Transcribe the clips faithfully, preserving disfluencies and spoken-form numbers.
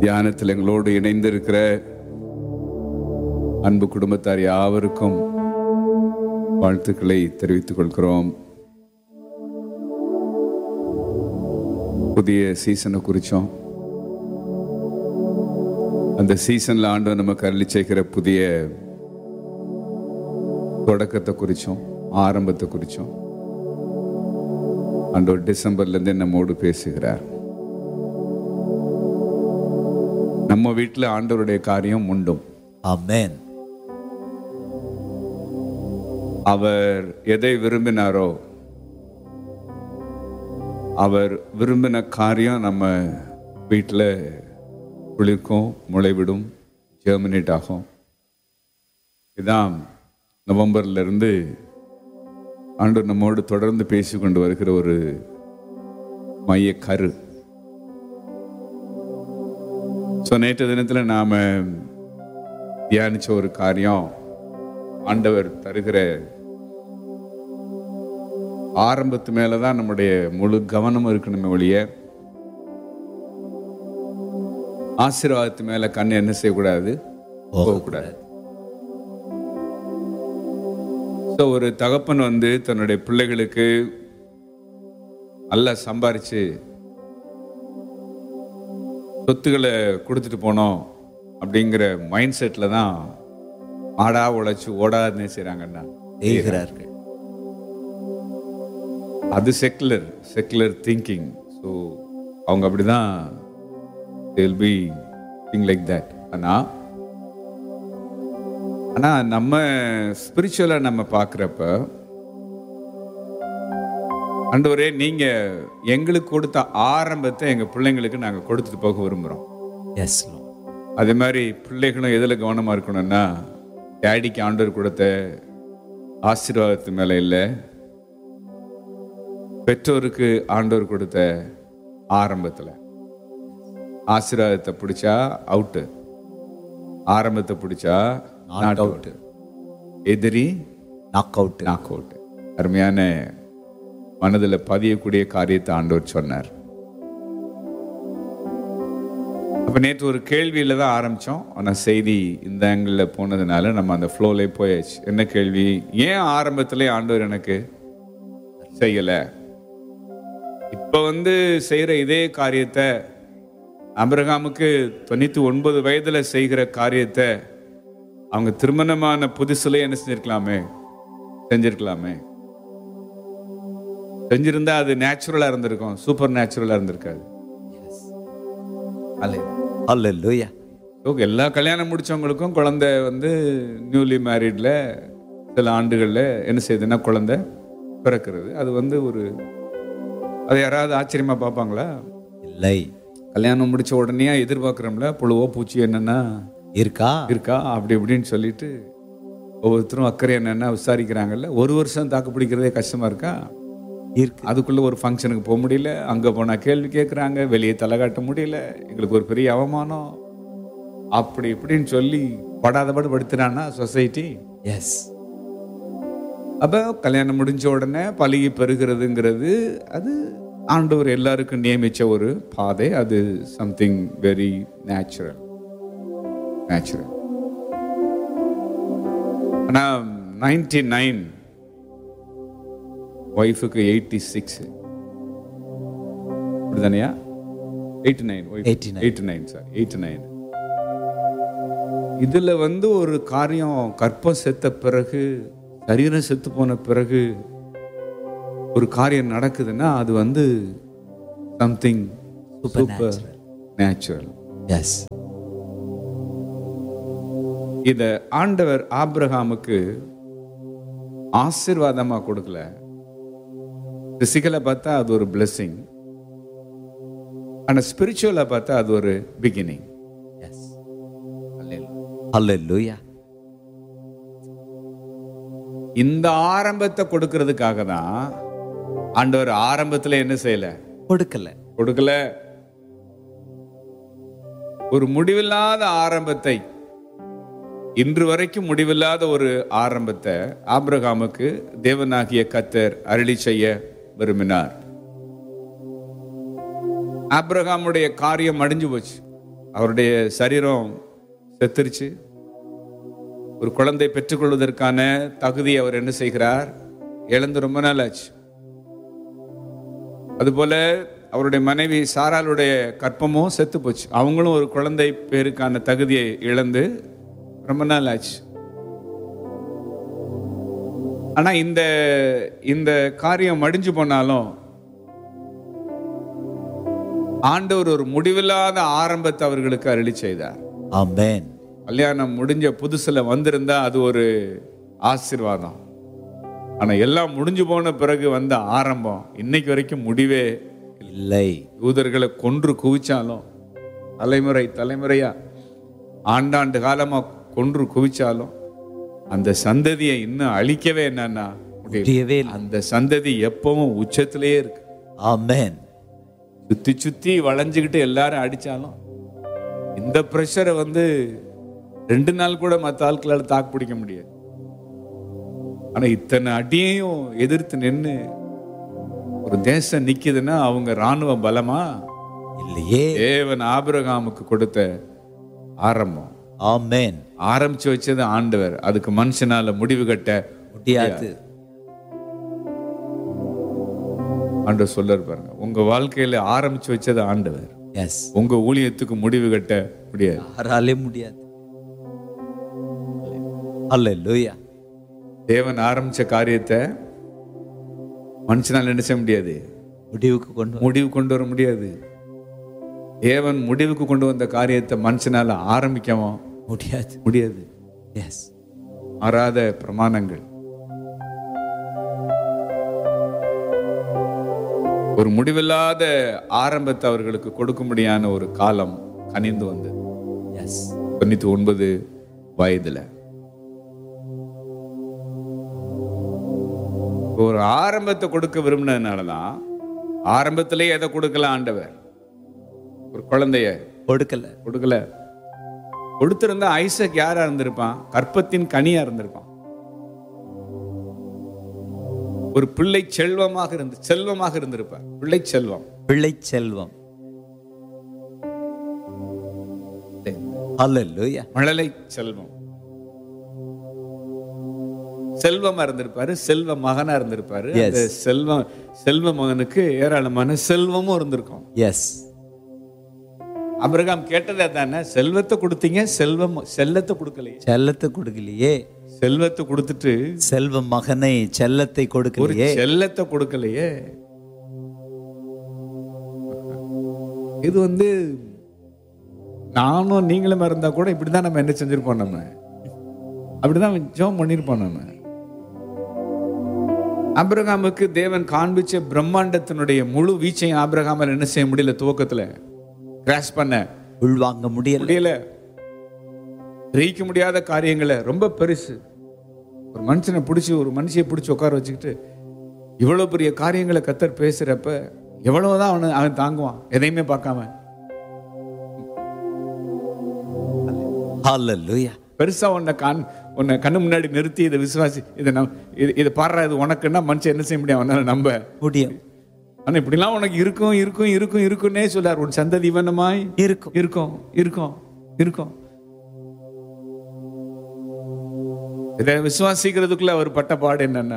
தியானத்தில் எங்களோடு இணைந்திருக்கிற அன்பு குடும்பத்தார் யாவருக்கும் வாழ்த்துக்களை தெரிவித்துக் கொள்கிறோம். புதிய சீசனை குறிச்சோம். அந்த சீசன்ல ஆண்டவர் நமக்கு அருளி செய்கிற புதிய தொடக்கத்தை குறிச்சோம், ஆரம்பத்தை குறிச்சோம். ஆண்டவர் டிசம்பர்ல இருந்து நம்மோடு பேசுகிறார். நம்ம வீட்டில் ஆண்டவருடைய காரியம் உண்டும். ஆமென். அவர் எதை விரும்பினாரோ அவர் விரும்பின காரியம் நம்ம வீட்டில் குளிர்க்கும், முளைவிடும், ஜெர்மினேட் ஆகும். இதான் நவம்பர்ல இருந்து ஆண்டவர் நம்மோடு தொடர்ந்து பேசி கொண்டு வருகிற ஒரு மைய கரு. ஸோ நேற்று தினத்தில் நாம் தியானிச்ச ஒரு காரியம், ஆண்டவர் தருகிற ஆரம்பத்து மேலே தான் நம்முடைய முழு கவனம் இருக்கணுமே ஒழிய ஆசீர்வாதத்து மேலே கண்ணு என்ன செய்யக்கூடாது, போகக்கூடாது. ஸோ ஒரு தகப்பன் வந்து தன்னுடைய பிள்ளைகளுக்கு நல்லா சம்பாரிச்சு சொத்துக்களை கொடுத்துட்டு போனோம் அப்படிங்கிற மைண்ட் செட்டில் தான் ஆடா உழைச்சி ஓடாதுன்னு செய்கிறாங்கன்னா செய்கிறார்கள். அது செக்குலர் செக்குலர் திங்கிங். ஸோ அவங்க அப்படிதான் they will be think like that. ஆனால் ஆனால் நம்ம ஸ்பிரிச்சுவலாக நம்ம பார்க்குறப்ப, ஆண்டவரே நீங்க எங்களுக்கு கொடுத்த ஆரம்பத்தை எங்க பிள்ளைங்களுக்கு நாங்க கொடுத்துட்டு போக விரும்புறோம். S Lord. அதே மாதிரி பிள்ளைகளும் எதுல கவனமா இருக்கணும்னா, டேடிக்கு ஆண்டவர் கொடுத்த ஆசீர்வாதத்து மேல இல்ல, பெற்றோருக்கு ஆண்டவர் கொடுத்த ஆரம்பத்துல. ஆசீர்வாதத்தை பிடிச்சா அவுட்டு, ஆரம்பத்தை பிடிச்சா நாட் அவுட். எதிரி நாக் அவுட். Knock out. அருமையான மனதில் பதியக்கூடிய காரியத்தை ஆண்டவர் சொன்னார். அப்ப நேற்று ஒரு கேள்வியில தான் ஆரம்பிச்சோம். ஆனால் செய்தி இந்த ஆங்கிள் போனதுனால நம்ம அந்த ஃப்ளோலே போயாச்சு. என்ன கேள்வி? ஏன் ஆரம்பத்திலே ஆண்டவர் எனக்கு செய்யல? இப்ப வந்து செய்யற இதே காரியத்தை ஆபிரகாமுக்கு தொண்ணூத்தி ஒன்பது வயதுல செய்கிற காரியத்தை அவங்க திருமணமான புதுசுல என்ன செஞ்சிருக்கலாமே, செஞ்சிருக்கலாமே. செஞ்சிருந்தா அது நேச்சுரலா இருந்திருக்கும், சூப்பர் நேச்சுரலா இருந்திருக்காது. அல்லேலூயா. எல்லா கல்யாணம் முடிச்சவங்களுக்கும் குழந்தை வந்து நியூலி மேரிட்ல சில ஆண்டுகள்ல என்ன செய்யுதுன்னா குழந்தை பிறக்கிறது. அது வந்து ஒரு, அது யாராவது ஆச்சரியமா பார்ப்பாங்களா? இல்லை. கல்யாணம் முடிச்ச உடனே எதிர்பார்க்கிறோம்ல, புழுவோ பூச்சி என்னன்னா இருக்கா இருக்கா அப்படி இப்படின்னு சொல்லிட்டு ஒவ்வொருத்தரும் அக்கறை என்னன்னா விசாரிக்கிறாங்கல்ல. ஒரு வருஷம் தாக்கு பிடிக்கிறதே கஷ்டமா இருக்கா? இருக்கு. அதுக்குள்ள ஒரு ஃபங்க்ஷனுக்கு போக முடியல, அங்க போனா கேள்வி கேட்குறாங்க, வெளியே தலை காட்ட முடியல, எங்களுக்கு ஒரு பெரிய அவமானம், அப்படி இப்படின்னு சொல்லி படாதபாடு படுத்துறான்னா சொசைட்டி. எஸ். அப்ப கல்யாணம் முடிஞ்ச உடனே பழகி பெறுகிறதுங்கிறது அது ஆண்டவர் எல்லாருக்கும் நியமிச்ச ஒரு பாதை. அது சம்திங் வெரி நேச்சுரல் நேச்சுரல் ஆனா நைன்டி நைன் ஒய்ஃபுக்கு eighty six அப்படிதானையா? Eighty nine eighty nine sir eighty nine இதுல வந்து ஒரு காரியம், கற்பம் செத்த பிறகு, சரீரம் செத்து போன பிறகு ஒரு காரியம் நடக்குதுன்னா அது வந்து சம்திங் சூப்பர் நேச்சுரல். எஸ். இத ஆண்டவர் ஆபிரகாமுக்கு ஆசீர்வாதமா கொடுக்கல. பிசிக்கலா பார்த்தா அது ஒரு பிளெஸிங், ஆனா ஸ்பிரிச்சுவலா பார்த்தா அது ஒரு பிகினிங். எஸ். அல்லேலூயா. இந்த ஆரம்பத்தை கொடுக்கிறதுக்காக தான் ஆண்டவர் ஆரம்பத்துல என்ன செய்யல, கொடுக்கல கொடுக்கல ஒரு முடிவில்லாத ஆரம்பத்தை, இன்று வரைக்கும் முடிவில்லாத ஒரு ஆரம்பத்தை ஆபிரகாமுக்கு தேவனாகிய கர்த்தர் அருளி செய்ய விரும்பினார். ஆபிரகாமுடைய காரியம் அடிஞ்சு போச்சு. அவருடைய சரீரம் செத்துருச்சு. ஒரு குழந்தை பெற்றுக்கொள்வதற்கான தகுதி அவர் என்ன செய்கிறார்? இழந்து ரொம்ப நாள் ஆச்சு. அதுபோல அவருடைய மனைவி சாராளுடைய கற்பமும் செத்து போச்சு. அவங்களும் ஒரு குழந்தை பேருக்கான தகுதியை இழந்து ரொம்ப நாள் ஆச்சு. ஆனா இந்த இந்த காரியம் மடிஞ்சு போனாலும் ஆண்டவர் ஒரு முடிவில்லாத ஆரம்பத்தை அவர்களுக்கு அருளி செய்தார். ஆமென். கல்யாணம் முடிஞ்ச புதுசுல வந்திருந்தா அது ஒரு ஆசீர்வாதம். ஆனா எல்லாம் முடிஞ்சு போன பிறகு வந்த ஆரம்பம் இன்னைக்கு வரைக்கும் முடிவே இல்லை. யூதர்களை கொன்று குவிச்சாலும், தலைமுறை தலைமுறையா ஆண்டாண்டு காலமா கொன்று குவிச்சாலும் அந்த சந்ததியை இன்னும் அழிக்கவே என்னன்னா முடியவே இல்லை. அந்த சந்ததி எப்பவும் உச்சத்திலேயே இருக்கு. ஆமென். சுத்தி சுத்தி வளைஞ்சுக்கிட்டு எல்லாரும் அடிச்சாலும் இந்த பிரஷரை வந்து ரெண்டு நாள் கூட மற்ற ஆட்களால் தாக்கு பிடிக்க முடியாது. ஆனா இத்தனை அடியையும் எதிர்த்து நின்று ஒரு தேசம் நிக்குதுன்னா அவங்க ராணுவ பலமா இல்லையே. தேவன் ஆபிரகாமுக்கு கொடுத்த ஆரம்பம். ஆமென். ஆரம்பிச்சு வச்சது ஆண்டவர். அதுக்கு மனுஷனால முடிவு கட்ட முடியாது. ஆண்டவர் சொல்றாரு பாருங்க, உங்க வாழ்க்கையில ஆரம்பிச்சு வச்சது ஆண்டவர். எஸ். உங்க ஊழியத்துக்கு முடிவு கட்ட முடியாது. யாராலே முடியாது. அல்லேலூயா. தேவன் ஆரம்பிச்ச காரியத்தை மனுஷனால என்ன செய்ய முடியாது? முடிவுக்கு கொண்டு வர முடிவு கொண்டு வர முடியாது. தேவன் முடிவுக்கு கொண்டு வந்த காரியத்தை மனுஷனால ஆரம்பிக்கவும் முடியாது. முடியாது. எஸ். மாறாத பிரமாணங்கள். ஒரு முடிவில்லாத ஆரம்பத்தை அவர்களுக்கு கொடுக்கும்படியான ஒரு காலம் கனிந்து வந்தது. எஸ். தொண்ணூத்தி ஒன்பது வயதுல ஒரு ஆரம்பத்தை கொடுக்க விரும்பினதுனாலதான் ஆரம்பத்திலேயே எதை கொடுக்கல ஆண்டவர்? ஒரு குழந்தைய கொடுக்கல. கொடுக்கல. கொடுத்திருந்தா ஐசக் யாரா இருந்திருப்பான்? கற்பத்தின் கனியா இருந்திருப்பான். ஒரு பிள்ளை செல்வமாக இருந்து செல்வமாக இருந்திருப்பார். பிள்ளை செல்வம். பிள்ளை செல்வம். அல்லேலூயா. மழலை செல்வம். செல்வமா இருந்திருப்பாரு. செல்வ மகனா இருந்திருப்பாரு. அந்த செல்வம் செல்வ மகனுக்கு ஏராளமான செல்வமும் இருந்திருக்கும். எஸ். ஆபிரகாம் கேட்டதே தானே, செல்வத்தை கொடுத்தீங்க, செல்வம் செல்லத்தை கொடுக்கலையே. செல்லத்தை கொடுக்கலையே. செல்வத்தை கொடுத்துட்டு செல்வ மகனை செல்லத்தை ஒரு கொடுக்கலையே. செல்லத்தை கொடுக்கலையே. இது வந்து நானும் நீங்களும் இருந்தா கூட இப்படிதான் நம்ம என்ன செஞ்சிருப்போம்? நம்ம அப்படிதான் ஜெபம் பண்ணிருப்போம். நம்ம ஆபிரகாமுக்கு தேவன் காண்பிச்ச பிரம்மாண்டத்தினுடைய முழு வீச்சையும் ஆபிரகாமால் என்ன செய்ய முடியல. துவக்கத்துல கிராஸ் பண்ண உள்வாங்க முடியல. முடியல. ஜெயிக்க முடியாத காரியங்களை ரொம்ப பெருசு. ஒரு மனுஷனை பிடிச்சி ஒரு மனுஷியை பிடிச்சி உட்கார வச்சுக்கிட்டு இவ்வளவு பெரிய காரியங்களை கத்தர் பேசுறப்ப எவ்வளவுதான் அவனு அவன் தாங்குவான், எதையுமே பார்க்காம. ஹல்லேலூயா. பெருசா உன்னை கான் உன்னை கண்ணு முன்னாடி நிறுத்தி இதை விசுவாசி, இதை நம் இது இதை பாடுறா, இது உனக்குன்னா மனுஷன் என்ன செய்ய முடியும்? அவனால நம்ப முடியும். ஆனா இப்படிலாம் உனக்கு இருக்கும் இருக்கும் இருக்கும் இருக்குன்னே சொல்லார். உன் சந்ததி இவனமாய் இருக்கும் இருக்கும் இருக்கும் இருக்கும். இதை விசுவாசிக்கிறதுக்குள்ள அவர் பட்ட பாடு என்னன்னா,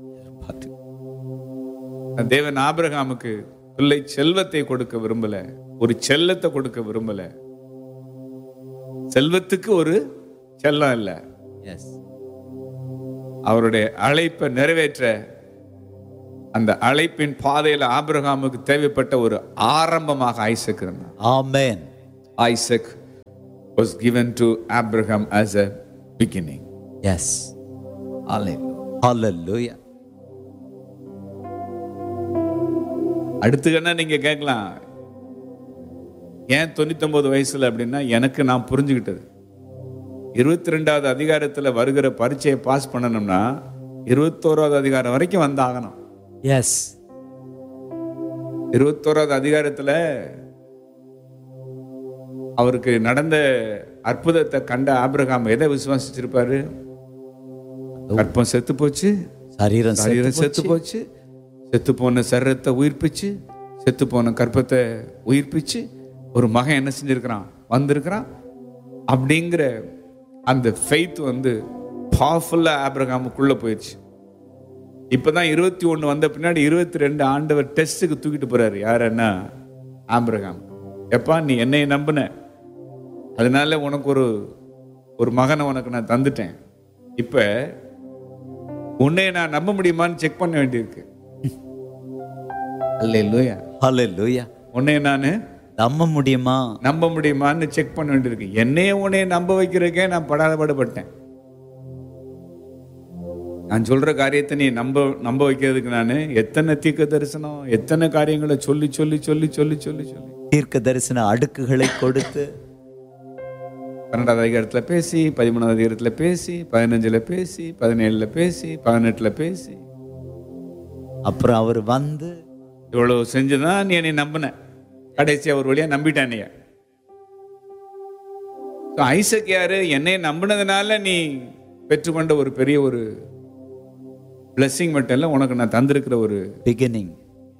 தேவன் ஆபிரகாமுக்கு பிள்ளை செல்வத்தை கொடுக்க விரும்பல, ஒரு செல்லத்தை கொடுக்க விரும்பல. செல்வத்துக்கு ஒரு செல்லம் இல்ல. எஸ். அவருடைய அழைப்பை நிறைவேற்ற அந்த அழைப்பின் பாதையில ஆபிரகாமுக்கு தேவைப்பட்ட ஒரு ஆரம்பமாக ஐசக் இருந்தார். ஆமென். Isaac was given to Abraham as a beginning. Yes. Hallelujah. அடுத்து என்ன நீங்க கேட்கலாம், ஏன் தொண்ணூத்தி ஒன்பது வயசுல அப்படின்னா, எனக்கு நான் புரிஞ்சுக்கிட்டது இருபத்தி ரெண்டாவது அதிகாரத்துல வருகிற பரீட்சையை பாஸ் பண்ணணும்னா இருபத்தோராவது அதிகாரம் வரைக்கும் வந்தாகணும். எஸ். இருபத்தோராவது அதிகாரத்துல அவருக்கு நடந்த அற்புதத்தை கண்ட ஆபிரகாம் எதை விசுவாசிச்சிருப்பாரு? கற்பம் செத்து போச்சு, சரீரம் சரீரம் செத்து போச்சு, செத்து போன சரீரத்தை உயிர்ப்பிச்சு, செத்து போன கற்பத்தை உயிர்ப்பிச்சு, ஒரு மகன் என்ன செஞ்சிருக்கிறான், வந்திருக்கிறான் அப்படிங்கிற அந்த ஃபெய்த் வந்து பவர்ஃபுல்லா ஆபிரகாமுக்குள்ள போயிடுச்சு. இப்பதான் இருபத்தி ஒண்ணு வந்த பின்னாடி இருபத்தி ரெண்டு ஆண்டவர் டெஸ்ட்டுக்கு தூக்கிட்டு போறாரு. யாருன்னா ஆபிரகாம். எப்பா நீ என்னை நம்பின, அதனால உனக்கு ஒரு ஒரு மகனை உனக்கு நான் தந்துட்டேன். இப்ப உன்னை நான் நம்ப முடியுமான்னு செக் பண்ண வேண்டியிருக்கு. அல்லேலூயா. ஹல்லேலூயா. உன்னை நான் நம்ப முடியுமா நம்ப முடியுமான்னு செக் பண்ண வேண்டியிருக்கு. என்னையே உன்னைய நம்ப வைக்கிறதுக்கே நான் படாத பாடுபட்டேன். நான் சொல்ற காரியத்தை நீ நம்ப நம்ப வைக்கிறதுக்கு நான் எத்தனை தீர்க்க தரிசனம், எத்தனை காரியங்களை சொல்லி சொல்லி சொல்லி சொல்லி சொல்லி சொல்லி தீர்க்க தரிசன அடுக்குகளை கொடுத்து பன்னெண்டாவது அதிகாரத்துல பேசி, பதிமூணாவது அதிகாரத்துல பேசி, பதினஞ்சுல பேசி, பதினேழுல பேசி, பதினெட்டுல பேசி, அப்புறம் அவர் வந்து இவ்வளவு செஞ்சுதான் நீ என்னை நம்பின. கடைசியா ஒரு வழியா நம்பிட்டானே. ஐசக் யாரு? என்னை நம்பினதுனால நீ பெற்றுக்கொண்ட ஒரு பெரிய ஒரு பிளஸிங் மட்டும் இல்ல, உனக்கு நான் தந்திருக்கிற ஒரு பிகினிங்.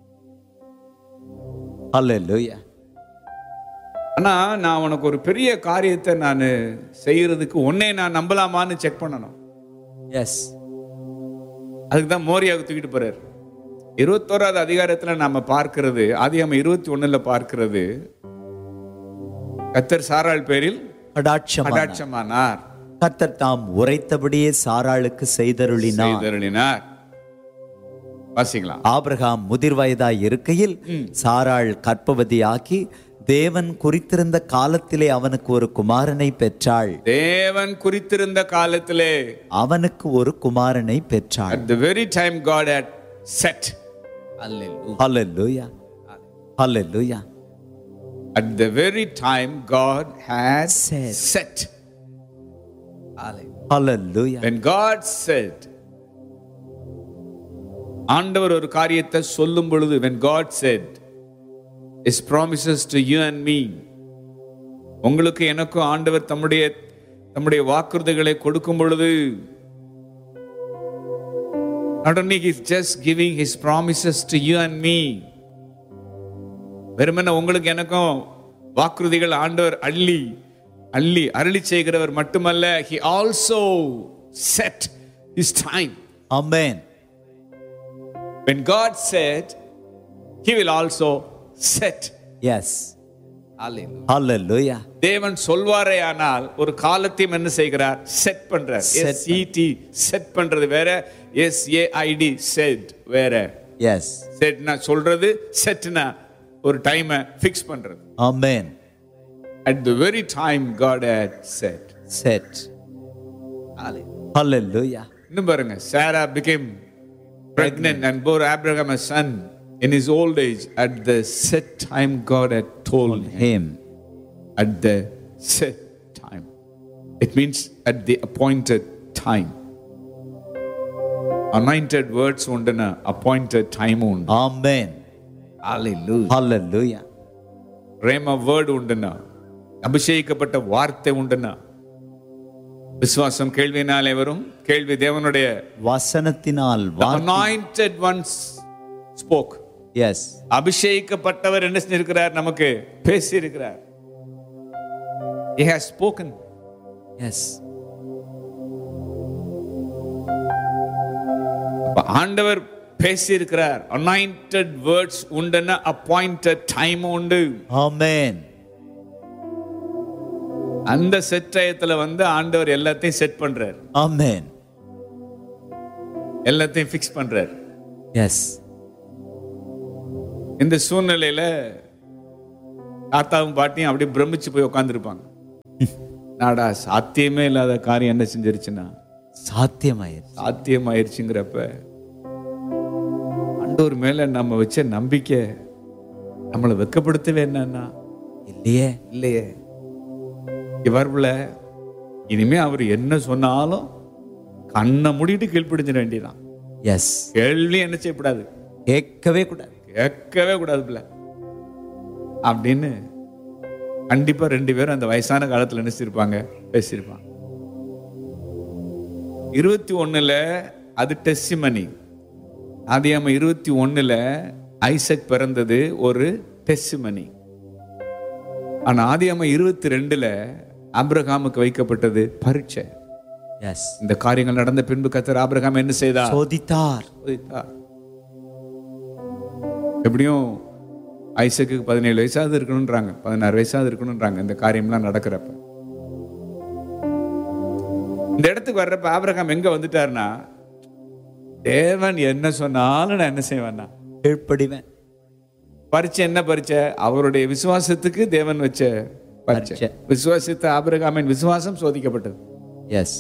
ஹல்லேலூயா. ஆனா நான் உனக்கு ஒரு பெரிய காரியத்தை நான் செய்யறதுக்கு உன்னை நான் நம்பலாமான்னு செக் பண்ணணும். எஸ். அதுக்கு தான் மோரியாவுக்கு தூக்கிட்டு போறாரு. இருபத்தோராவது அதிகாரத்துல நாம பார்க்கிறது, ஆதியாகமம் இருபத்தி ஒண்ணுல பார்க்கிறது, கர்த்தர் சாராள் பேரில் கடாட்சமானார். கர்த்தர் தாம் உரைத்தபடியே சாராளுக்கு செய்தருளினார் செய்தருளினார். வாசிக்கலாம். ஆபிரகாம் முதிர் வயதாய் இருக்கையில் சாராள் கர்ப்பவதி ஆக்கி தேவன் குறித்திருந்த காலத்திலே அவனுக்கு ஒரு குமாரனை பெற்றாள். தேவன் குறித்திருந்த காலத்திலே அவனுக்கு ஒரு குமாரனை பெற்றாள். At the very time God had set. Hallelujah. Hallelujah. At the very time God had Set. set. Hallelujah. When God said, ஆண்டவர் ஒரு காரியத்தை சொல்லும் பொழுது, when God said His promises to you and me, உங்களுக்கு எனக்கும் ஆண்டவர் தம்முடைய தம்முடைய வாக்குறுதிகளை கொடுக்கும் பொழுது, not only He's just giving His promises to you and me, வெறுமனே உங்களுக்கு எனக்கும் வாக்குறுதிகள் ஆண்டவர் அள்ளி அள்ளி அருளி செய்கிறவர் மட்டுமல்ல, He also set His time. Amen. When God said, He will also set. Yes. Hallelujah. தேவன் சொல்வாரே ஆனால் ஒரு காலத்தையும் என்ன செய்கிறார்? செட் பண்றார். S E T செட் பண்றது வேற, S A I D set வேற. Yes. செட்னா சொல்றது, செட்னா ஒரு டைமை ஃபிக்ஸ் பண்றது. Amen. At the very time God had set. Set. Hallelujah. இன்னும் பாருங்க, Sarah became pregnant and bore Abraham a son in his old age at the set time God had told him. Him. At the set time. It means at the appointed time. Anointed words undana, appointed time undu. Amen. Hallelujah. Hallelujah. Rhema word undana, அபிஷேகிக்கப்பட்ட வார்த்தை உண்டுனா, விசுவாசம் கேள்வியினாலே வரும், கேள்வி தேவனுடைய வசனத்தினால். anointed ones spoke. Yes. அபிஷேகிக்கப்பட்டவர் என்ன செஞ்சிருக்கிறார்? நமக்கு பேசி இருக்கிறார். He has spoken. Yes. ஆண்டவர் பேசி இருக்கிறார். anointed words உண்டுனா appointed time உண்டு. Amen. அந்த செட் டயத்துல வந்து ஆண்டவர் எல்லாத்தையும் செட் பண்றார். Amen. எல்லாத்தையும் ஃபிக்ஸ் பண்றார். Yes. இந்த சூழ்நிலையில தாத்தாவும் பாட்டியும் அப்படியே பிரமிச்சு போய் உட்கார்ந்துருப்பாங்க. நாடா சாத்தியமே இல்லாத காரியம் என்ன செஞ்சிருச்சுன்னா சாத்தியமாயிருச்சு. சாத்தியமாயிருச்சுங்கிறப்ப ஆண்டவர் மேல நம்ம வச்ச நம்பிக்கை நம்மளை வெட்கப்படுத்தவே என்னன்னா இல்லையே இல்லையே. இவர்ல இனிமே அவர் என்ன சொன்னாலும் கண்ணை மூடிட்டு கீழ்ப்பிடிச்சிட வேண்டியதான். எஸ். கேள்வி என்ன செய்யக்கூடாது, கேட்கவே கூடாது, கேட்கவே கூடாது பிள்ளை அப்படின்னு கண்டிப்பா ரெண்டு பேரும் அந்த வயசான காலத்துல நினைச்சிருப்பாங்க, பேசியிருப்பாங்க. இருபத்தி ஒண்ணுல அது டெஸ்டிமனி. ஆதியாகமம் இருபத்தி ஒண்ணுல ஐசக் பிறந்தது ஒரு டெஸ்டிமனி. ஆனா ஆதியாகமம் இருபத்தி ரெண்டுல ஆபிரகாமுக்கு வைக்கப்பட்டது பரீட்சை. எஸ். இந்த காரியங்கள் நடந்த பின்பு கர்த்தர் ஆபிரகாம் என்ன செய்தார்? சோதித்தார். சோதித்தார். எப்படியும் ஐசக்கு பதினேழு வயசாவது இருக்கணும்ன்றாங்க, பதினாறு வயசாவது இருக்கணும்ன்றாங்க இந்த காரியம்லாம் நடக்கிறப்ப. இந்த இடத்துக்கு வர்றப்ப ஆபிரகாம் எங்க வந்துட்டாருன்னா, தேவன் என்ன சொன்னாலும் நான் என்ன செய்வேன்னா கீழ்ப்படிவேன். பரீட்சை என்ன பரீட்சை? அவருடைய விசுவாசத்துக்கு தேவன் வச்ச பரீட்சை. விசுவாசித்த ஆபிரகாமின் விசுவாசம் சோதிக்கப்பட்டது. எஸ்.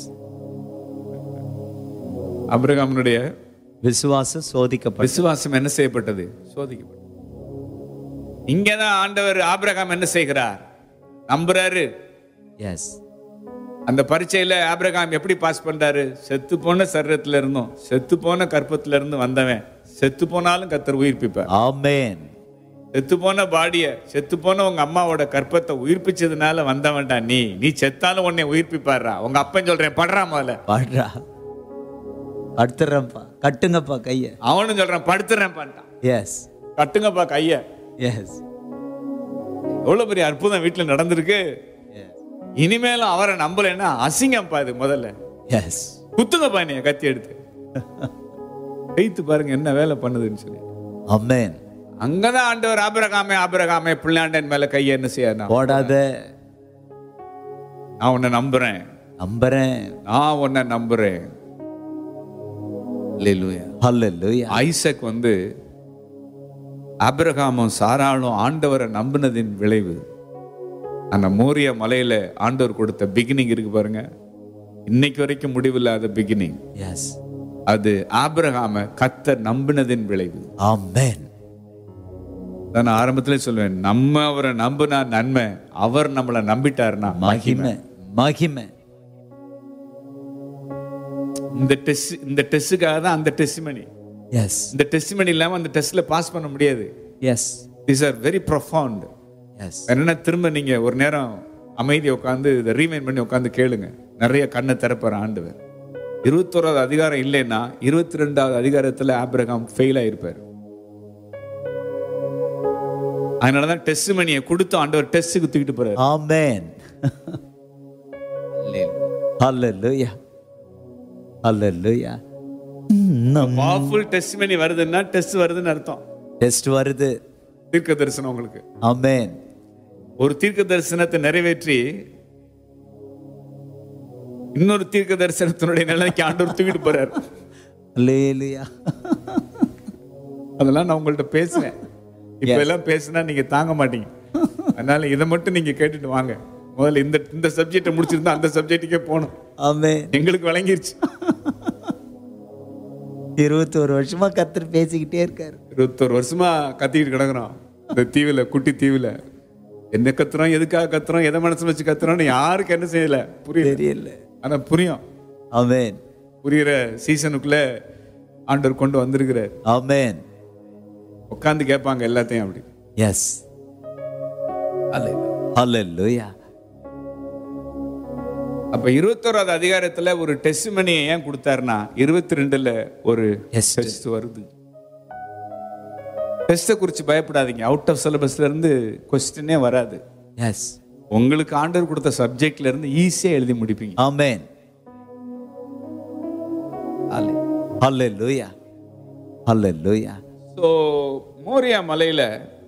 ஆபிரகாமினுடைய விசுவாசம் சோதிக்கப்பட்டது. விசுவாசம் என்ன செய்யப்பட்டது? சோதிக்கப்பட்டது. இங்கதான் ஆண்டவர் ஆபிரகாம் என்ன செய்கிறார்? நம்புறாரு. எஸ். அந்த பரீட்சையில ஆபிரகாம் எப்படி பாஸ் பண்றாரு? செத்து போன சரீரத்துல இருந்தும் செத்து போன கற்பத்துல இருந்து வந்தவன் செத்து போனாலும் கர்த்தர் உயிர்ப்பிப்பார். ஆமென். செத்து போன பாடிய, செத்து போன உங்க அம்மாவோட கற்பத்தை உயிர்ப்பிச்சதுனால வந்தவன்டா நீ. நீ செத்தாலும் உன்னை உயிர்ப்பிப்பாரா. உங்க அப்பன் சொல்றேன் படுறா முதல்ல. படுறா. படுத்துறேன்ப்பா. கட்டுங்கப்பா கைய. அவனும் சொல்றான் படுத்துறேன் பண்ணிட்டான். எஸ். கட்டுங்கப்பா கைய. எஸ். எவ்வளவு பெரிய அற்புதம் வீட்டுல நடந்திருக்கு. இனிமேலும் அவரை நம்பலன்னா அசிங்கம்ப்பா இது. முதல்ல எஸ். குத்துங்கப்பா நீ கத்தி எடுத்து கைத்து பாருங்க என்ன வேலை பண்ணுதுன்னு சொல்லி. ஆமென். அங்கதான் ஆண்டவர் ஆபிரகாமே ஆபிரகாமே பிள்ளையாண்டன் மேல கையை என்ன செய்ய போடாத. நான் உன்னை நம்புறேன். நம்புறேன். நான் உன்னை நம்புறேன். அல்லேலூயா. ஹல்லேலூயா. ஐசக் வந்து ஆபிரகாமும் சாராளும் ஆண்டவரை நம்பினதின் விளைவு. அந்த மோரியா மலையில ஆண்டவர் கொடுத்த பிகினிங் இருக்கு பாருங்க, இன்னைக்கு வரைக்கும் முடிவில்லாத பிகினிங். எஸ். அது ஆபிரகாம கர்த்தர் நம்பினதின் விளைவு. ஆமென். நான் ஆரம்பத்திலே சொல்லுவேன், நம்ம அவரை நம்பினா நன்மை, அவர் நம்மளை நம்பிட்டாருன்னா மகிமை. மகிமை. இந்த டெஸ்ட் இந்த டெஸ்டுக்காக தான் அந்த டெஸ்டிமனி. எஸ். இந்த டெஸ்டிமனி இல்லாம அந்த டெஸ்ட்ல பாஸ் பண்ண முடியாது. S. These are very profound. S. என்னன்னா திரும்ப நீங்க ஒரு நேரம் அமைதியை உட்காந்து இதை ரீமைண்ட் பண்ணி உட்காந்து கேளுங்க. நிறைய கண்ணை திறப்பார் ஆண்டவர். இருபத்தோராவது அதிகாரம் இல்லைன்னா இருபத்தி ரெண்டாவது அதிகாரத்துல ஆபிரகாம் ஃபெயில் ஆயிருப்பார். அதனாலதான் டெஸ்ட் மணியை கொடுத்து ஆண்டவர் டெஸ்ட் தூக்கிட்டு போறாரு. ஆமென். ஹல்லேலூயா. ஹல்லேலூயா. பவர்ஃபுல் டெஸ்ட் மணி வருதுன்னா டெஸ்ட் வருதுன்னு அர்த்தம். டெஸ்ட் வருது. தீர்க்க தரிசனம் உங்களுக்கு. ஆமென். ஒரு தீர்க்க தரிசனத்தை நிறைவேற்றி இன்னொரு தீர்க்க தரிசனத்தினுடைய நிலைக்கு ஆண்டவர் தூக்கிட்டு போறாரு. அல்லேலூயா. அதெல்லாம் நான் உங்கள்ட்ட பேசுறேன். இப்ப எல்லாம் பேசினா நீங்க தாங்க மாட்டீங்க. அதனால இதை மட்டும் நீங்க கேட்டுட்டு வாங்க. முதல்ல இந்த இந்த சப்ஜெக்டை முடிச்சிருந்தா அந்த சப்ஜெக்டுக்கே போகணும். ஆமென். எங்களுக்கு விளங்கிருச்சு. இருபத்தோரு வருஷமா கர்த்தர் பேசிக்கிட்டே இருக்காரு. இருபத்தோரு வருஷமா கத்திக்கிட்டு கிடக்குறோம் இந்த தீவுல, குட்டி தீவுல. என்ன கத்துறோம், எதுக்காக கத்துறோம், எதை மனசுல வச்சு கத்துறோம்னு யாருக்கு என்ன செய்யல புரியல. ஆனா புரியும். ஆமென். புரியுற சீசனுக்குள்ள ஆண்டவர் கொண்டு வந்திருக்கிறார். ஆமென். உட்கார்ந்து கேட்பாங்க எல்லாத்தையும் அப்படி. எஸ். ஹல்லேலூயா. அப்ப இருபத்தோராவது அதிகாரத்துல ஒரு டெஸ்ட் மணியை ஏன் கொடுத்தாருன்னா இருபத்தி ரெண்டுல ஒரு டெஸ்ட் வருது. டெஸ்ட குறிச்சு பயப்படாதீங்க. அவுட் ஆஃப் சிலபஸ்ல இருந்து கொஸ்டினே வராது. எஸ். உங்களுக்கு ஆண்டவர் கொடுத்த சப்ஜெக்ட்ல இருந்து ஈஸியா எழுதி முடிப்பீங்க. ஆமென். ஹல்லேலூயா. ஹல்லேலூயா. சோ மோரியா மலையில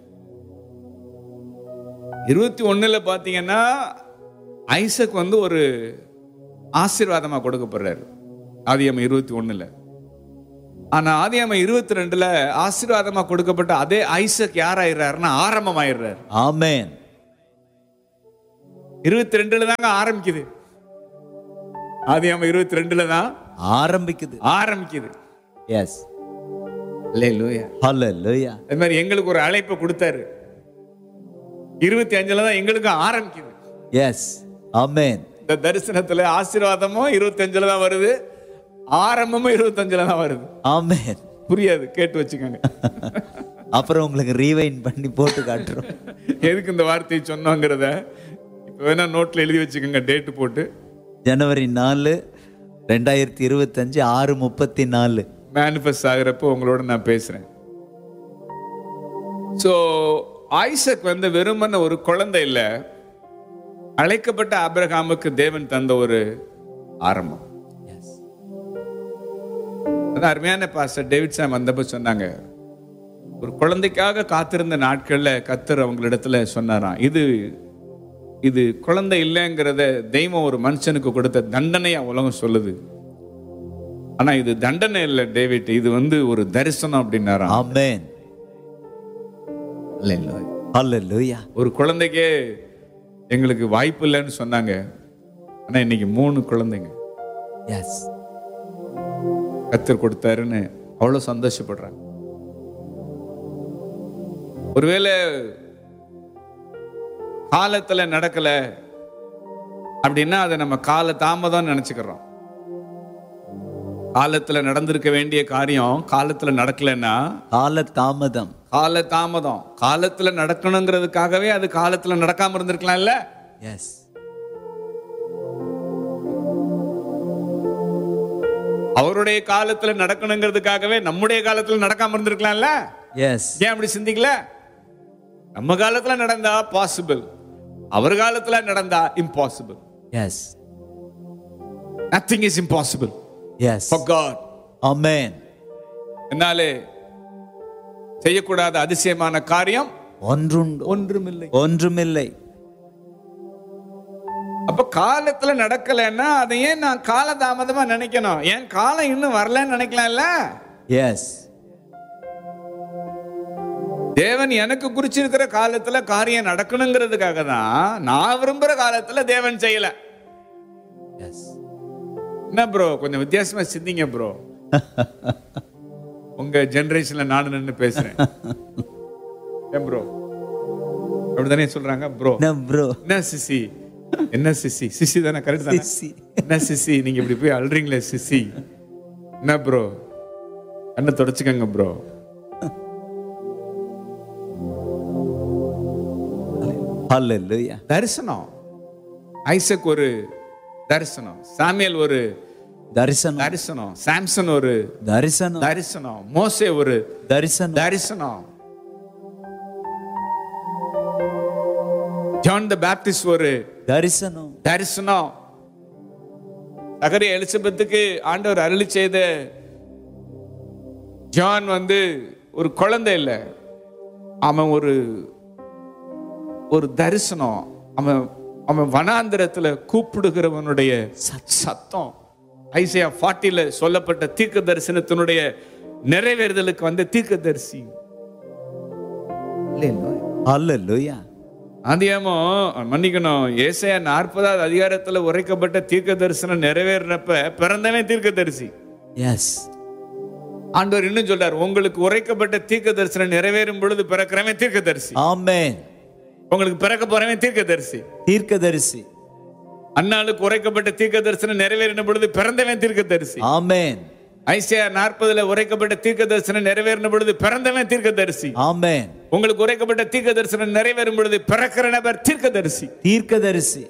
இருபத்தி ஒண்ணுல பாத்தீங்கன்னா ஐசக் வந்து ஒரு ஆசீர்வாதமா கொடுக்கப்படுறாரு ஆதியாகமம் இருபத்தி ஒண்ணுல. ஆனா ஆதியாகமம் இருபத்தி ரெண்டுல ஆசீர்வாதமா கொடுக்கப்பட்ட அதே ஐசக் யாராயிடுறாருன்னா ஆரம்பமாயிடுறாரு. ஆமென். இருபத்தி ரெண்டுல தாங்க ஆரம்பிக்குது. ஆதியாகமம் இருபத்தி ரெண்டுல தான் ஆரம்பிக்குது ஆரம்பிக்குது. எஸ். அல்லேலூயா. ஹல்லேலூயா. அது மாதிரி எங்களுக்கு ஒரு அழைப்பை கொடுத்தாரு. இருபத்தி அஞ்சுல தான் எங்களுக்கு ஆரம்பிக்குது. எஸ். ஆமென். இந்த தரிசனத்துல ஆசீர்வாதமும் இருபத்தி அஞ்சுல தான் வருது, ஆரம்பமும் இருபத்தி அஞ்சுல தான் வருது. ஆமென். புரியாது, கேட்டு வச்சுக்கோங்க. அப்புறம் உங்களுக்கு ரீவைண்ட் பண்ணி போட்டு காட்டுறோம் எதுக்கு இந்த வார்த்தையை சொன்னோங்கிறத இப்ப வேணா நோட்ல எழுதி வச்சுக்கோங்க, டேட்டு போட்டு. ஜனவரி நாலு ரெண்டாயிரத்தி இருபத்தி அஞ்சு ஆறு முப்பத்தி நாலு மேனிஃபெஸ்ட் ஆகிறப்போ உங்களோட நான் பேசுறேன். ஸோ ஐசக் வந்து வெறுமன ஒரு குழந்தை இல்ல, அழைக்கப்பட்ட ஆபிரகாமுக்கு தேவன் தந்த ஒரு ஆரம்பம். அதான் அருமையான பாஸ்டர் டேவிட் சாம் வந்தப்ப சொன்னாங்க, ஒரு குழந்தைக்காக காத்திருந்த நாட்கள்ல கர்த்தர் அவங்களிடத்துல சொன்னாராம், இது இது குழந்தை இல்லைங்கிறத தெய்வம் ஒரு மனுஷனுக்கு கொடுத்த தண்டனையா உலகம் சொல்லுது. ஆனா இது தண்டனை இல்லை டேவிட், இது வந்து ஒரு தரிசனம் அப்படின்னாராம். ஆமென். ஹல்லேலூயா. ஒரு குழந்தைக்கே எங்களுக்கு வாய்ப்பு இல்லைன்னு சொன்னாங்க. ஆனா இன்னைக்கு மூணு குழந்தைங்க எஸ் கர்த்தர் கொடுத்தாருன்னு அவ்வளவு சந்தோஷப்படுறாங்க. ஒருவேளை காலத்துல நடக்கல அப்படின்னா அதை நம்ம கால தாமதம் நினைச்சுக்கிறோம். காலத்துல நடந்திருக்க வேண்டிய காரியம் காலத்துல நடக்கலன்னா கால தாமதம். கால தாமதம் காலத்துல நடக்கணுங்கிறதுக்காகவே அது காலத்துல நடக்காம இருந்திருக்கலாம் இல்ல? எஸ். அவருடைய காலத்துல நடக்கணுங்கிறதுக்காகவே நம்முடைய காலத்துல நடக்காம இருந்திருக்கலாம்ல? எஸ். ஏன் அப்படி சிந்திக்கல? நம்ம காலத்துல நடந்தா பாசிபிள், அவர் காலத்துல நடந்தா impossible. S. Nothing is impossible S. For God. ஆமென். என்னாலே செய்யக்கூடாத அதிசயமான காரியம் ஒன்றுண்டு. ஒன்றுமில்லை. ஒன்றுமில்லை. அப்ப காலத்துல நடக்கலன்னா அதை ஏன் நான் காலதாமதமா நினைக்கணும்? ஏன் காலம் இன்னும் வரலன்னு நினைக்கலாம்ல? எஸ். தேவன் எனக்கு குறிச்சிருக்கிற காலத்துல காரியம் நடக்கணுங்கிறதுக்காக தான் நான் விரும்புற காலத்துல தேவன் செய்யல. எஸ். என்ன ப்ரோ கொஞ்சம் வித்தியாசமா சிந்திங்க ப்ரோ. உங்க ஜெனரேஷன்ல நானும் நின்று பேசுறேன். ஏன் ப்ரோ அப்படிதானே சொல்றாங்க? ப்ரோ ப்ரோ என்ன சிசி, என்ன சிசி, சிசி தானே? கரெக்ட் தானே? என்ன சிசி நீங்க இப்படி போய் அல்றீங்களே சிசி, என்ன ப்ரோ கண்ணை தொடச்சுக்கங்க ப்ரோ. ஹல்லேலூயா. தரிசனம். ஐசக் ஒரு தரிசனம், சாமுவேல் ஒரு தரிசனம், தரிசனம், சாம்சன் ஒரு தரிசனம், தரிசனம், மோசே ஒரு தரிசனம், தரிசனம், ஜான் தி பேப்டிஸ்ட் ஒரு தரிசனம், தரிசனம். சகரியா எலிசபெத்துக்கு ஆண்டவர் அருளி செய்த ஜான் வந்து ஒரு குழந்தை இல்லை, அவன் ஒரு ஒரு தரிசனம். அவன் அவன் வனாந்திரத்துல கூப்பிடுகிறவனுடைய சத்தம். ஐசையா நாற்பதுல சொல்லப்பட்ட தீர்க்க தரிசனத்தினுடைய நிறைவேறுதலுக்கு வந்த தீர்க்கதரிசி. ஹல்லேலூயா. ஆதியாமோ மன்னிக்கணும், ஏசாயா நாற்பதாவது அதிகாரத்துல உரைக்கப்பட்ட தீர்க்க தரிசனம் நிறைவேறினப்ப பிறந்தவன் தீர்க்கதரிசி. எஸ். ஆண்டவர் இன்னும் சொல்றார், உங்களுக்கு உரைக்கப்பட்ட தீர்க்க தரிசனம் நிறைவேறும் பொழுது பிறக்கிறவன் தீர்க்கதரிசி. ஆமென். உங்களுக்கு பிறக்க போறவன் தீர்க்கதரிசி. தீர்க்கதரிசி. அன்னாளுக்கு உரைக்கப்பட்ட தீர்க்க தரிசனம் நிறைவேறின பொழுது பிறந்தவன் தீர்க்கதரிசி. ஆமென். ஐசையா நாற்பதுல உரைக்கப்பட்ட தீர்க்க தரிசனம் நிறைவேறின பொழுது பிறந்தவன் தீர்க்கதரிசி. ஆமென். உங்களுக்கு உரைக்கப்பட்ட தீர்க்க தரிசனம் நிறைவேறும் பொழுது பிறக்கிற நபர் தீர்க்கதரிசி. தீர்க்கதரிசி.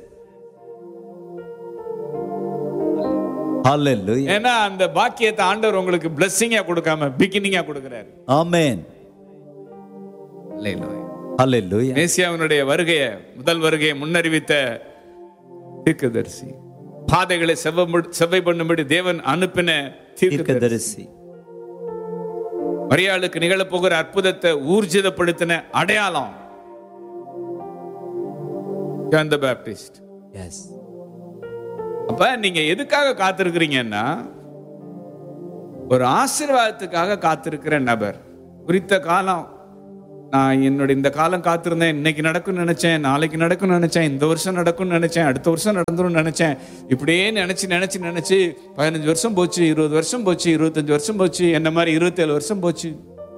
ஹல்லேலூயா. ஏன்னா அந்த பாக்கியத்தை ஆண்டவர் உங்களுக்கு பிளெஸிங்கா கொடுக்காம பிகினிங்கா கொடுக்கிறார். ஆமென். ஹல்லேலூயா. மேசியாவினுடைய வருகையை, முதல் வருகையை முன்னறிவித்த தீர்க்கதரிசி. பாதைகளை செவ்வை பண்ணும்படி தேவன் அனுப்பின தீர்க்கதரிசி. மரியாளுக்கு நிகழப்போகிற அற்புதத்தை ஊர்ஜிதப்படுத்தின அடையாளம் ஜான் தி பேப்டிஸ்ட். எஸ். அப்ப நீங்க எதுக்காக காத்திருக்கிறீங்கன்னா, ஒரு ஆசீர்வாதத்துக்காக காத்திருக்கிற நபர். குறித்த காலம், நான் என்னோட இந்த காலம் காத்திருந்தேன், இன்னைக்கு நடக்கும்னு நினைச்சேன், நாளைக்கு நடக்கும்னு நினைச்சேன், இந்த வருஷம் நடக்கும்னு நினைச்சேன், அடுத்த வருஷம் நடந்துரும் நினைச்சேன், இப்படியே நினைச்சு நினைச்சு நினைச்சு பதினஞ்சு வருஷம் போச்சு, இருபது வருஷம் போச்சு, இருபத்தஞ்சு வருஷம் போச்சு, என்ன மாதிரி இருபத்தி ஏழு வருஷம் போச்சு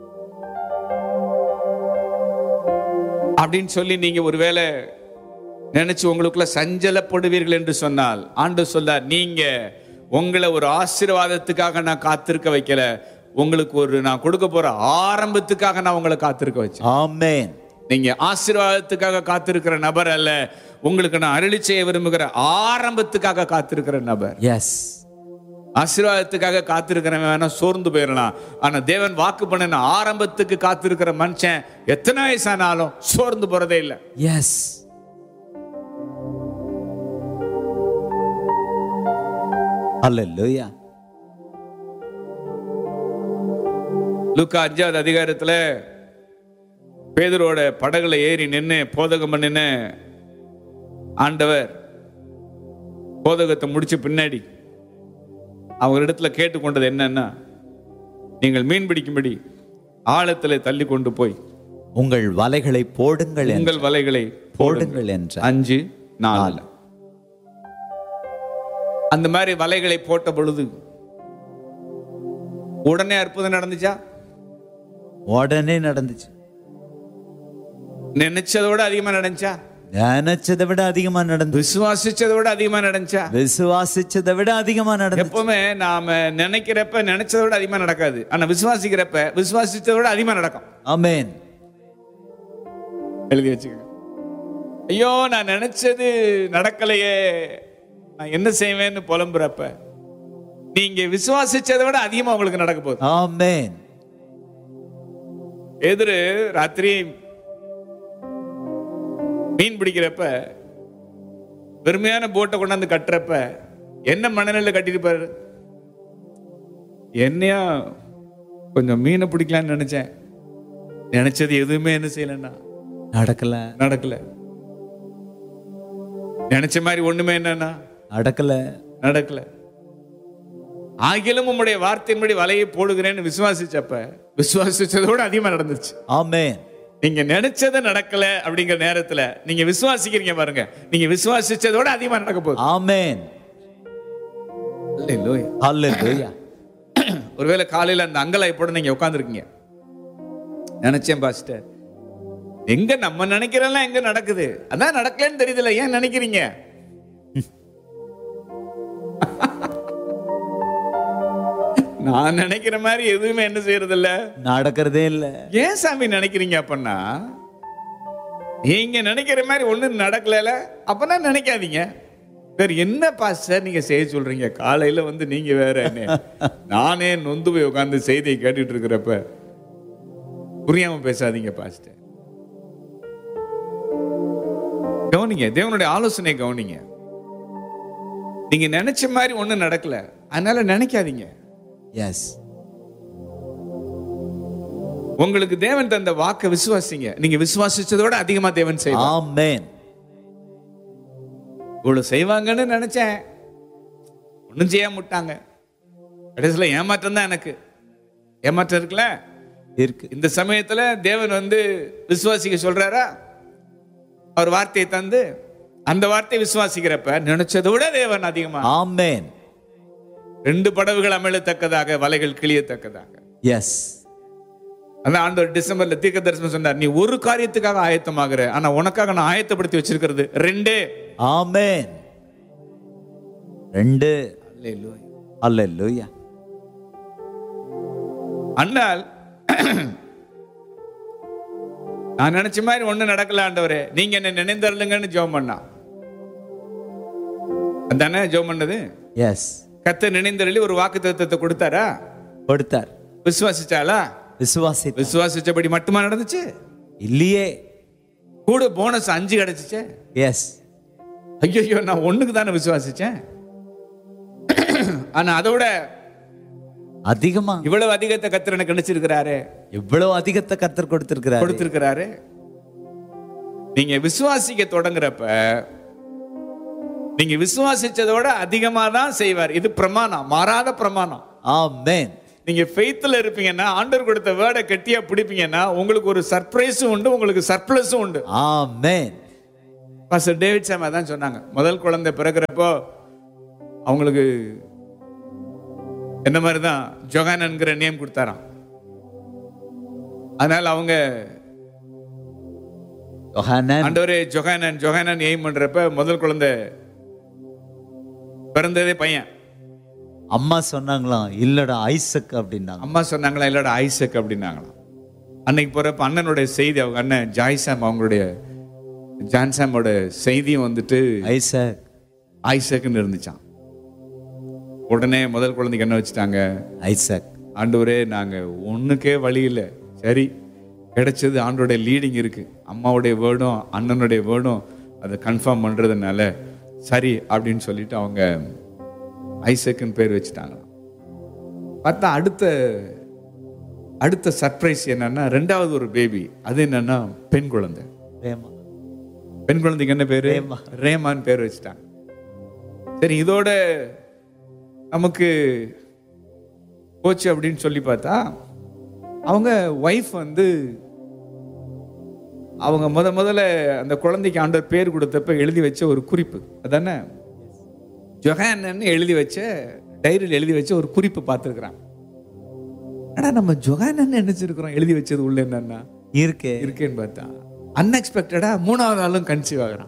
அப்படின்னு சொல்லி நீங்க ஒருவேளை நினைச்சு உங்களுக்குள்ள சஞ்சலப்படுவீர்கள் என்று சொன்னால், ஆண்டவர் சொல்றார், நீங்க உங்களை ஒரு ஆசீர்வாதத்துக்காக நான் காத்திருக்க வைக்கல, உங்களுக்கு ஒரு நான் கொடுக்க போற ஆரம்பத்துக்காக நான் உங்களை காத்திருக்க வச்சேன். ஆமென். நீங்க ஆசீர்வாதத்துக்காக காத்திருக்கிற நபர் அல்ல, உங்களுக்கு நான் அருளி செய்ய விரும்புகிற ஆரம்பத்துக்காக காத்திருக்கிற நபர். எஸ். ஆசீர்வாதத்துக்காக காத்திருக்கிறவன் வேணா சோர்ந்து போயிடலாம். ஆனா தேவன் வாக்கு பண்ணின ஆரம்பத்துக்கு காத்திருக்கிற மனுஷன் எத்தனை வயசானாலும் சோர்ந்து போறதே இல்லை. எஸ். ஹல்லேலூயா. லூக்கா அஞ்சாவது அதிகாரத்துல பேதுருவோட படகுல ஏறி நின்று போதகம் பண்ணின ஆண்டவர் போதகத்தை முடிச்ச பின்னாடி அவங்களிடத்துல கேட்டுக்கொண்டது என்னன்னா, நீங்கள் மீன் பிடிக்கும்படி ஆழத்துல தள்ளி கொண்டு போய் உங்கள் வலைகளை போடுங்கள், உங்கள் வலைகளை போடுங்கள் என்ற அஞ்சு நாள். அந்த மாதிரி வலைகளை போட்ட பொழுது உடனே அற்புதம் நடந்துச்சா? உடனே நடந்துச்சு. நினைச்சதை விட அதிகமா நடந்துச்சா? நினைச்சதை விட அதிகமா நடந்து. விசுவாசிச்சதை விட அதிகமா நடந்துச்சா? விசுவாசிச்சதை விட அதிகமா நடந்து. எப்பவுமே நாம நினைக்கிறப்ப நினைச்சதை விட அதிகமா நடக்காது. ஆனா விசுவாசிக்கிறப்ப விசுவாசிச்சதை விட அதிகமா நடக்கும். ஆமென். எழுதி வச்சுக்கோங்க. ஐயோ நான் நினைச்சது நடக்கலையே, நான் என்ன செய்வேன்னு புலம்புறப்ப நீங்க விசுவாசிச்சதை விட அதிகமா உங்களுக்கு நடக்க போகுது. ஆமென். எதிரு ராத்திரி மீன் பிடிக்கிறப்ப பெருமையான போட்டை கொண்டாந்து கட்டுறப்ப என்ன மனநிலை கட்டிருப்பாரு? என்னையா கொஞ்சம் மீனை பிடிக்கலான்னு நினைச்சேன், நினைச்சது எதுவுமே என்ன செய்யலன்னா நடக்கல நடக்கல. நினைச்ச மாதிரி ஒண்ணுமே என்னன்னா நடக்கல நடக்கல. ஆகிலும் உம்முடைய வார்த்தையின்படி வலையை போடுகிறேன்னு விசுவாசிச்சப்ப விசுவாசிச்சதோட அதிகமா நடந்துச்சு. ஆமென். நீங்க நினைச்சது நடக்கல அப்படிங்கிற நேரத்துல நீங்க விசுவாசிக்கிறீங்க பாருங்க, நீங்க விசுவாசிச்சதோட அதிகமா நடக்க போகுது. ஆமென். ஹல்லேலூயா. ஹல்லேலூயா. ஒருவேளை காலையில அந்த அங்கலாய்ப்போட நீங்க உட்கார்ந்துருக்கீங்க. நினைச்சேன் பாஸ்டர், எங்க நம்ம நினைக்கிறதெல்லாம் எங்க நடக்குது, அதான் நடக்கலன்னு தெரியுதுல, ஏன் நினைக்கிறீங்க? நான் நினைக்கிற மாதிரி எதுவுமே என்ன செய்யறது இல்ல, நடக்கிறதே இல்ல. ஏன் சாமி நினைக்கிறீங்க? அப்பன்னா நீங்க நினைக்கிற மாதிரி ஒண்ணு நடக்கல, அப்பனா நினைக்காதீங்க. வேற என்ன பாஸ்டர் நீங்க செய்ய சொல்றீங்க? காலையில வந்து நீங்க வேற என்ன, நானே நொந்து போய் உட்கார்ந்து செய்தியை கேட்டுட்டு இருக்கிறப்ப புரியாம பேசாதீங்க பாஸ்டர். கவனிங்க, தேவனுடைய ஆலோசனை கவனிங்க. நீங்க நினைச்ச மாதிரி ஒண்ணு நடக்கல, அதனால நினைக்காதீங்க. எஸ். உங்களுக்கு தேவன் தந்த வாக்கை விசுவாசிங்க. நீங்க விசுவாசிச்சதோட அதிகமா தேவன் செய்வார். ஆமென். இவ்வளவு செய்வாங்கன்னு நினைச்சேன், ஒண்ணும் செய்யாம விட்டாங்க. கடைசியில ஏமாற்றம் தான். எனக்கு ஏமாற்றம் இருக்குல்ல இருக்கு. இந்த சமயத்துல தேவன் வந்து விசுவாசிக்க சொல்றாரா? அவர் வார்த்தையை தந்து அந்த வார்த்தையை விசுவாசிக்கிறப்ப நினைச்சதை விட தேவன் அதிகமா. ஆமென். ரெண்டு படகுகள் அமிழத்தக்கதாக, வலைகள் கிளியத்தக்கதாக. எஸ். அந்த ஆண்டவர் டிசம்பர்ல தீர்க்க தரிசனம் சொன்னார், நீ ஒரு காரியத்துக்காக ஆயத்தமாகிற, ஆனா உனக்காக நான் ஆயத்தப்படுத்தி வச்சிருக்கிறது ரெண்டே. ஆமென். ரெண்டு. அல்லேலூயா. அண்ணால் நான் நினைச்ச மாதிரி ஒண்ணு நடக்கல ஆண்டவரே, நீங்க என்ன நினைந்தருளுங்கன்னு ஜெபம் பண்ணா. அதானே ஜெபம் பண்ணது? எஸ். கர்த்தர் நினைந்தருளி ஒரு வாக்குத்தத்தத்தை கொடுத்தாரா? கொடுத்தார். விசுவாசிச்சாளா? விசுவாசி விசுவாசிச்சபடி மட்டுமா நடந்துச்சு? இல்லையே, கூட போனஸ் அஞ்சு கிடைச்சிச்சே. எஸ். ஐயோ, நான் ஒண்ணுக்கு தானே விசுவாசிச்சேன், ஆனா அதோட அதிகமா இவ்வளவு அதிகத்தை கர்த்தர் எனக்கு கிடைச்சிருக்கிறாரு. இவ்வளவு அதிகத்தை கர்த்தர் கொடுத்திருக்கிறார் கொடுத்திருக்கிறாரு. நீங்க விசுவாசிக்க தொடங்குறப்ப நீங்க விசுவாசிச்சதோட அதிகமா தான் செய்வார். இது பிரமாணம், மாறாத பிரமாணம். ஆமென். நீங்க ஃபெய்த்ல இருப்பீங்கன்னா, ஆண்டவர் கொடுத்த வேர்டை கெட்டியா பிடிப்பீங்கன்னா, உங்களுக்கு ஒரு சர்ப்ரைஸும் உண்டு, உங்களுக்கு சர்ப்ளஸும் உண்டு. ஆமென். பாஸ்டர் டேவிட் சாம் அதான் சொன்னாங்க. முதல் குழந்தை பிறக்கிறப்போ அவங்களுக்கு என்ன மாதிரி தான் ஜொஹானன்கிற நேம் கொடுத்தாராம். அதனால அவங்க ஆண்டவரே ஜொஹானன் ஜொஹானன் எய்ம் பண்றப்ப முதல் குழந்தை பிறந்ததே பையன். அம்மா சொன்னாங்களாம், இல்லடா ஐசக் அப்படின்னாங்க. அம்மா சொன்னாங்களா, இல்லடா ஐசக் அப்படின்னாங்களாம். அன்னைக்கு போறப்ப அண்ணனுடைய செய்தி, அவங்க அண்ணன் ஜாய்சாம், அவங்களுடைய ஜான்சாமோட செய்தியும் வந்துட்டு ஐசக் ஐசக்னு இருந்துச்சான். உடனே முதல் குழந்தைக்கு என்ன வச்சுட்டாங்க? ஐசக். ஆண்டவரே நாங்க ஒண்ணுக்கே வழி இல்லை, சரி கிடைச்சது, ஆண்டோடைய லீடிங் இருக்கு, அம்மாவுடைய வேர்டும் அண்ணனுடைய வேர்டும் அதை கன்ஃபார்ம் பண்றதுனால சரி அப்படின்னு சொல்லிட்டு அவங்க ஐசக்குன்னு பேர் வச்சுட்டாங்க. பார்த்தா அடுத்த அடுத்த சர்ப்ரைஸ் என்னன்னா ரெண்டாவது ஒரு பேபி. அது என்னன்னா பெண் குழந்தை. ரேமா. பெண் குழந்தைக்கு என்ன பேரு? ரேமா. ரேமான்னு பேர் வச்சுட்டாங்க. சரி, இதோட நமக்கு போச்சு அப்படின்னு சொல்லி பார்த்தா அவங்க ஒய்ஃப் வந்து அவங்க முத முதல்ல அந்த குழந்தைக்கு ஆண்டவர் பேர் கொடுத்தப்ப எழுதி வச்ச ஒரு குறிப்பு அதானே, ஜொஹானன்னு எழுதி வச்ச டைரியில் எழுதி வச்ச ஒரு குறிப்பு பார்த்துருக்குறாங்க. ஆனா நம்ம ஜொஹானன்னு நினைச்சிருக்கிறோம், எழுதி வச்சது உள்ள என்னன்னா இருக்கே இருக்கேன்னு பார்த்தா அன்எக்ஸ்பெக்டடா மூணாவது நாளும் கன்சீவ் ஆகுறான்.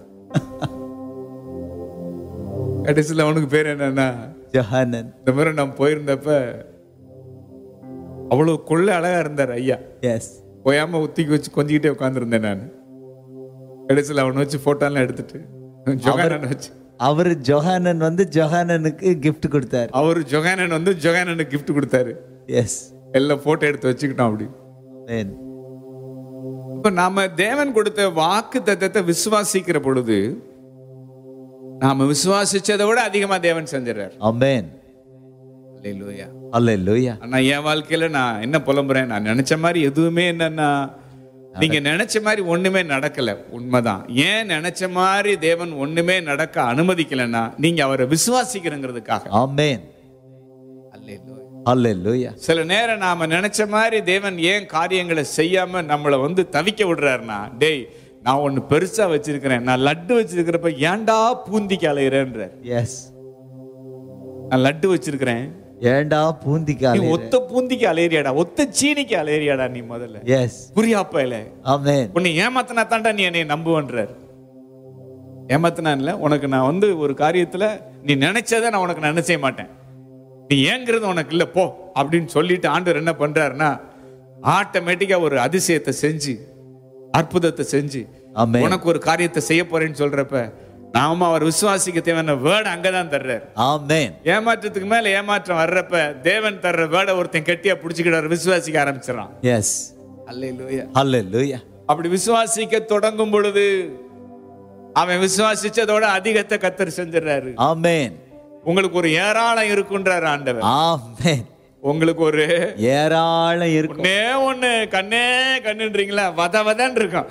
கடைசியில் அவனுக்கு பேர் என்னன்னா ஜொஹானன். இந்த மாதிரி நான் போயிருந்தப்ப அவ்வளவு கொள்ள அழகா இருந்தார் ஐயா. எஸ். போயாம உத்திக்கு வச்சு கொஞ்சிக்கிட்டே உட்காந்துருந்தேன் நான். கடைசியில் அவனை வச்சு போட்டோலாம் எடுத்துட்டு ஜொஹானன் வச்சு அவர் ஜொஹானன் வந்து ஜொஹானனுக்கு கிஃப்ட் கொடுத்தாரு. அவர் ஜொஹானன் வந்து ஜொஹானனுக்கு கிஃப்ட் கொடுத்தாரு. எஸ். எல்லாம் போட்டோ எடுத்து வச்சுக்கிட்டோம் அப்படி. ஆமென். இப்ப நாம தேவன் கொடுத்த வாக்கு தத்தத்தை விசுவாசிக்கிற பொழுது நாம விசுவாசிச்சதை விட அதிகமா தேவன் செஞ்சிடறார். ஆமென். அல்லேலூயா. அல்லேலூயா. ஆனா என் வாழ்க்கையில நான் என்ன புலம்புறேன், நான் நினைச்ச மாதிரி எதுவுமே என்னன்னா நீங்க நினைச்ச மாதிரி ஒண்ணுமே நடக்கல. உண்மைதான். ஏன் நினைச்ச மாதிரி தேவன் ஒண்ணுமே நடக்க அனுமதிக்கலன்னா நீங்க அவரை விசுவாசிக்கிறங்கிறதுக்காக. ஆமென். அல்லேலூயா. அல்லேலூயா. சில நேரம் நாம நினைச்ச மாதிரி தேவன் ஏன் காரியங்களை செய்யாம நம்மளை வந்து தவிக்க விடுறாருன்னா, டேய் நான் ஒண்ணு பெருசா வச்சிருக்கிறேன், நான் லட்டு வச்சிருக்கிறப்ப ஏன்டா பூந்திக்கு அலையிறேன்ற. எஸ். நான் லட்டு வச்சிருக்கிறேன், ஏண்டா பூந்திக்கு நீ ஒத்த பூந்திக்கு அலையறியாடா, ஒத்த சீனிக்கு அலையறியாடா நீ முதல்ல. எஸ். புரியாப்பல ஆமென். உன்னை ஏமாத்தினா தாண்டா நீ என்னை நம்புவன்றார். ஏமாத்தினா இல்ல, உனக்கு நான் வந்து ஒரு காரியத்துல நீ நினைச்சதை நான் உனக்கு நினைச்சே மாட்டேன், நீ ஏங்கிறது உனக்கு இல்ல போ அப்படின்னு சொல்லிட்டு ஆண்டவர் என்ன பண்றாருன்னா ஆட்டோமேட்டிக்கா ஒரு அதிசயத்தை செஞ்சு அற்புதத்தை செஞ்சு உனக்கு ஒரு காரியத்தை செய்ய போறேன்னு சொல்றப்ப நாம அவர் விசுவாசிக்க தேவையான வேர்டு அங்கதான் தர்றாரு. ஆமென். ஏமாற்றத்துக்கு மேல ஏமாற்றம் வர்றப்ப தேவன் தர்ற வேர்டை ஒருத்தன் கெட்டியா புடிச்சுக்கிட்டு விசுவாசிக்க ஆரம்பிச்சிடறான். எஸ். அல்லேலூயா. அல்லேலூயா. அப்படி விசுவாசிக்க தொடங்கும் பொழுது அவன் விசுவாசிச்சதோட அதிகத்தை கர்த்தர் செஞ்சிடறாரு. ஆமென். உங்களுக்கு ஒரு ஏராளம் இருக்குன்றார் ஆண்டவர். ஆமென். உங்களுக்கு ஒரு ஏராளம் இருக்கும். ஒண்ணே ஒண்ணு கண்ணே கண்ணுன்றீங்களா, வத வதன்னு இருக்கும்.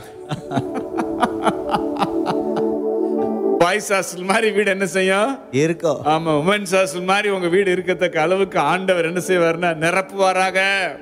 பாய்ஸ் ஹாஸ்டல் மாதிரி வீடு என்ன செய்யும்? இருக்கும். ஆமா, உமன்ஸ் ஹாஸ்டல் மாதிரி உங்க வீடு இருக்கத்தக்க அளவுக்கு ஆண்டவர் என்ன செய்வார்னா நிரப்புவாராக.